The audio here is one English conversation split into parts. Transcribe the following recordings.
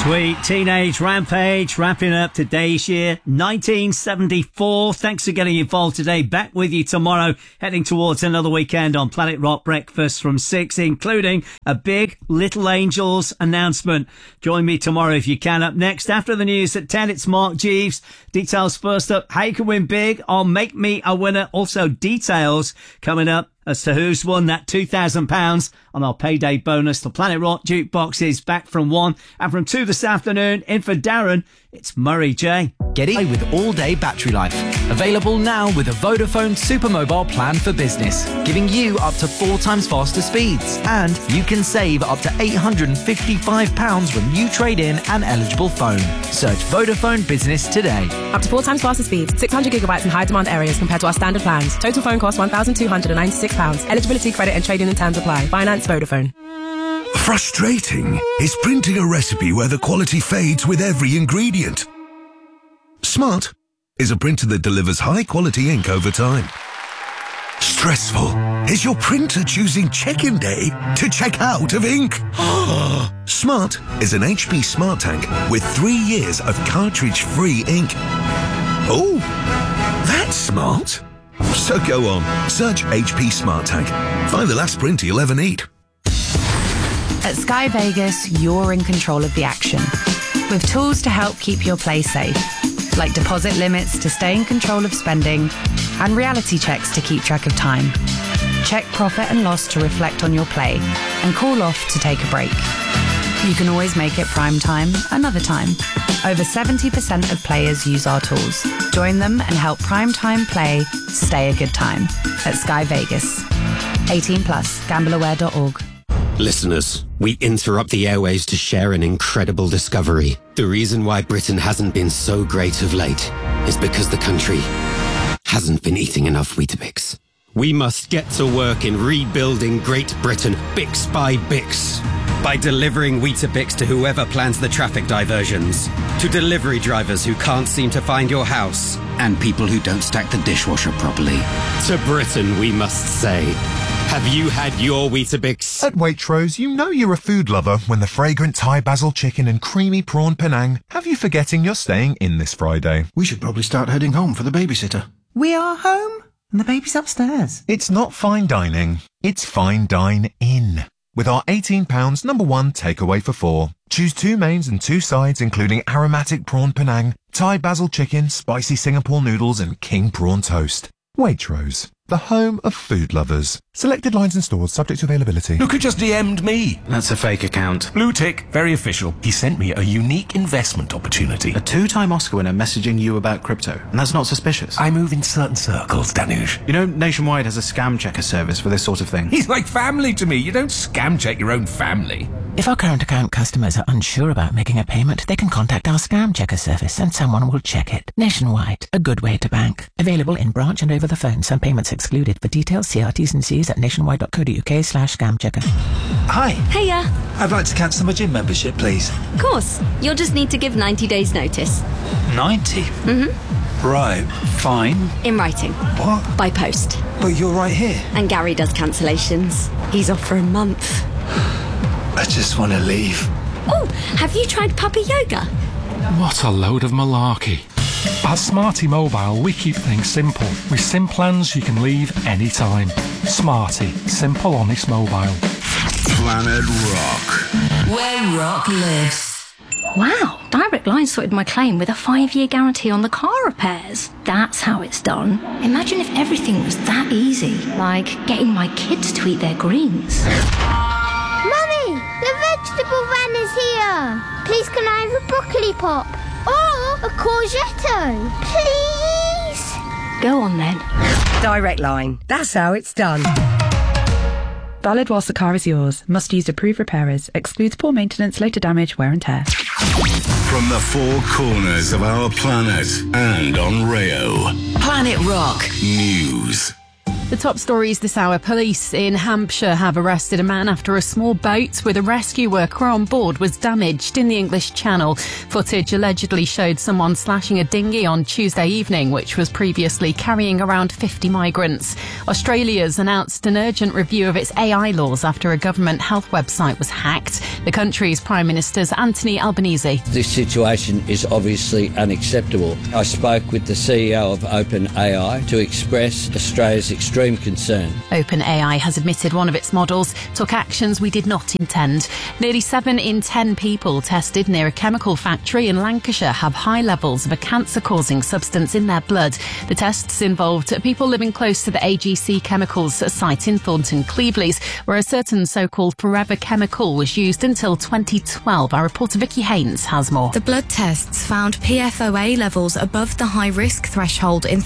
Sweet Teenage Rampage, wrapping up today's year, 1974. Thanks for getting involved today. Back with you tomorrow, heading towards another weekend on Planet Rock Breakfast from 6, including a big Little Angels announcement. Join me tomorrow if you can. Up next, after the news at 10, it's Mark Jeeves. Details first up, how you can win big on Make Me a Winner. Also details coming up as to who's won that £2,000 on our payday bonus. The Planet Rock Jukebox is back from 1 and from 2 this afternoon. In for Darren, it's Murray J. Get it with all-day battery life. Available now with a Vodafone Supermobile plan for business, giving you up to 4 times faster speeds. And you can save up to £855 when you trade in an eligible phone. Search Vodafone Business today. Up to 4 times faster speeds, 600 gigabytes in high demand areas compared to our standard plans. Total phone cost £1,296. Eligibility, credit and trading and terms apply. Finance Vodafone. Frustrating is printing a recipe where the quality fades with every ingredient. Smart is a printer that delivers high-quality ink over time. Stressful is your printer choosing check-in day to check out of ink. Smart is an HP Smart Tank with 3 years of cartridge-free ink. Oh, that's smart. So go on, search HP Smart Tank. Find the last printer you'll ever need. At Sky Vegas, you're in control of the action, with tools to help keep your play safe, like deposit limits to stay in control of spending, and reality checks to keep track of time. Check profit and loss to reflect on your play, and call off to take a break. You can always make it prime time another time. Over 70% of players use our tools. Join them and help prime time play stay a good time at Sky Vegas. 18+, gambleaware.org. Listeners, we interrupt the airwaves to share an incredible discovery. The reason why Britain hasn't been so great of late is because the country hasn't been eating enough Weetabix. We must get to work in rebuilding Great Britain, Bix by Bix. By delivering Weetabix to whoever plans the traffic diversions, to delivery drivers who can't seem to find your house, and people who don't stack the dishwasher properly. To Britain, we must say, have you had your Weetabix? At Waitrose, you know you're a food lover when the fragrant Thai basil chicken and creamy prawn Penang have you forgetting you're staying in this Friday. We should probably start heading home for the babysitter. We are home, and the baby's upstairs. It's not fine dining, it's fine dine in. With our £18 number 1 takeaway for 4. Choose 2 mains and 2 sides, including aromatic prawn Penang, Thai basil chicken, spicy Singapore noodles, and king prawn toast. Waitrose, the home of food lovers. Selected lines and stores subject to availability. Look who just DM'd me. That's a fake account. Blue tick, very official. He sent me a unique investment opportunity. A 2-time Oscar winner messaging you about crypto, and that's not suspicious. I move in certain circles, Danush. You know, Nationwide has a scam checker service for this sort of thing. He's like family to me. You don't scam check your own family. If our current account customers are unsure about making a payment, they can contact our scam checker service and someone will check it. Nationwide, a good way to bank. Available in branch and over the phone. Some payments excluded. For details, see our T's and C's at nationwide.co.uk/scam checker. Hi. Hiya. I'd like to cancel my gym membership, please. Of course. You'll just need to give 90 days notice. 90? Mm-hmm. Right, fine. In writing. What? By post. But you're right here. And Gary does cancellations. He's off for a month. I just want to leave. Oh, have you tried puppy yoga? What a load of malarkey. At Smarty Mobile, we keep things simple. With SIM plans you can leave anytime. Smarty, simple, honest mobile. Planet Rock. Where rock lives. Wow, Direct Line sorted my claim with a 5-year guarantee on the car repairs. That's how it's done. Imagine if everything was that easy, like getting my kids to eat their greens. Mummy, the vegetable van is here. Please can I have a broccoli pop? Or a courgette? Please? Go on then. Direct Line. That's how it's done. Valid whilst the car is yours. Must use approved repairers. Excludes poor maintenance, later damage, wear and tear. From the 4 corners of our planet and on Rayo. Planet Rock News. The top stories this hour. Police in Hampshire have arrested a man after a small boat with a rescue worker on board was damaged in the English Channel. Footage allegedly showed someone slashing a dinghy on Tuesday evening, which was previously carrying around 50 migrants. Australia's announced an urgent review of its AI laws after a government health website was hacked. The country's Prime Minister's Anthony Albanese. This situation is obviously unacceptable. I spoke with the CEO of OpenAI to express Australia's extreme concern. OpenAI has admitted one of its models took actions we did not intend. Nearly 7 in 10 people tested near a chemical factory in Lancashire have high levels of a cancer-causing substance in their blood. The tests involved people living close to the AGC Chemicals site in Thornton Cleveleys, where a certain so-called forever chemical was used until 2012. Our reporter Vicky Haynes has more. The blood tests found PFOA levels above the high-risk threshold in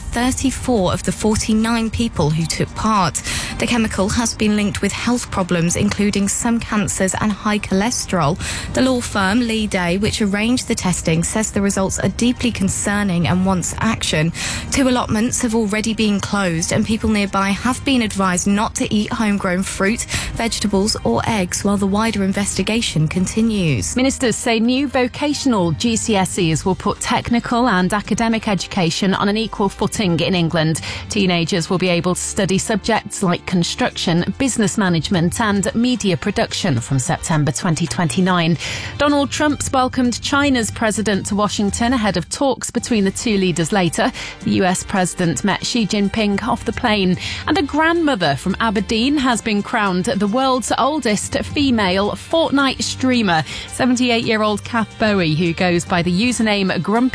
34 of the 49 people who took part. The chemical has been linked with health problems, including some cancers and high cholesterol. The law firm Lee Day, which arranged the testing, says the results are deeply concerning and wants action. 2 allotments have already been closed and people nearby have been advised not to eat homegrown fruit, vegetables or eggs while the wider investigation continues. Ministers say new vocational GCSEs will put technical and academic education on an equal footing in England. Teenagers will be able to study subjects like construction, business management and media production from September 2029. Donald Trump's welcomed China's president to Washington ahead of talks between the two leaders later. The US president met Xi Jinping off the plane. And a grandmother from Aberdeen has been crowned the world's oldest female Fortnite streamer. 78-year-old Kath Bowie, who goes by the username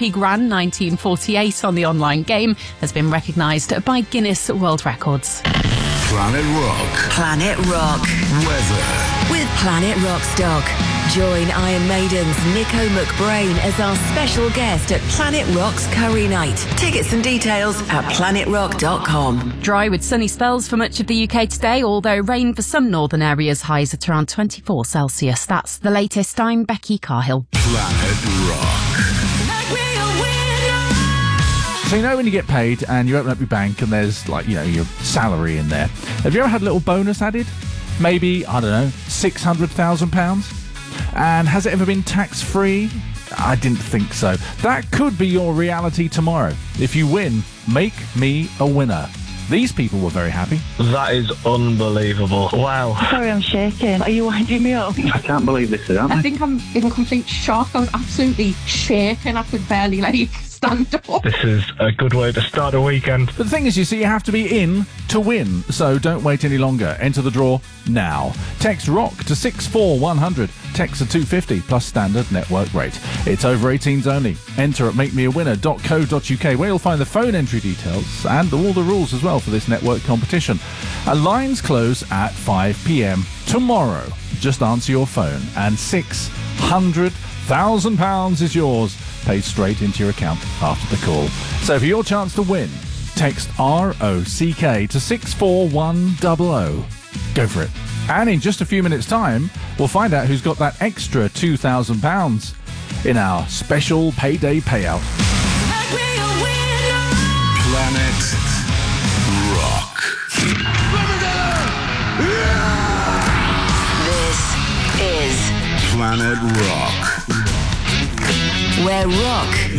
GrumpyGran1948 on the online game, has been recognised by Guinness World Records. Planet Rock. Planet Rock. Weather. With Planet Rock stock. Join Iron Maiden's Nico McBrain as our special guest at Planet Rock's Curry Night. Tickets and details at planetrock.com. Dry with sunny spells for much of the UK today, although rain for some northern areas, highs at around 24 Celsius. That's the latest. I'm Becky Carhill. Planet Rock. So you know when you get paid and you open up your bank and there's your salary in there. Have you ever had a little bonus added? Maybe, I don't know, £600,000? And has it ever been tax-free? I didn't think so. That could be your reality tomorrow. If you win, make me a winner. These people were very happy. That is unbelievable. Wow. Sorry, I'm shaking. Are you winding me up? I can't believe this is happening. I think I'm in complete shock. I was absolutely shaking. I could barely stand up. This is a good way to start a weekend. But the thing is, you see, you have to be in to win. So don't wait any longer. Enter the draw now. Text ROCK to 64100. Text to 250 plus standard network rate. It's over 18s only. Enter at makemeawinner.co.uk, where you'll find the phone entry details and all the rules as well for this network competition. And lines close at 5 p.m. tomorrow. Just answer your phone and £600,000 is yours, paid straight into your account after the call. So for your chance to win, text ROCK to 64100. Go for it. And in just a few minutes' time, we'll find out who's got that extra £2,000 in our special payday payout. Planet Rock. This is Planet Rock. where rock